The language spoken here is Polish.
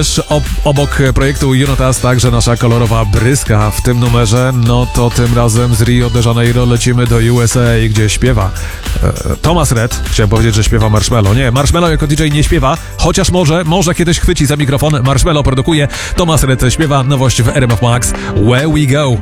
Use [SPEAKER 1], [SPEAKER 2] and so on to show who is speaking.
[SPEAKER 1] Obok projektu Unotas także nasza kolorowa bryska w tym numerze, no to tym razem z Rio de Janeiro lecimy do USA, gdzie śpiewa Thomas Rhett. Chciałem powiedzieć, że śpiewa Marshmello. Nie, Marshmello jako DJ nie śpiewa, chociaż może kiedyś chwyci za mikrofon. Marshmello produkuje, Thomas Rhett śpiewa. Nowość w RMF Max. Where we go.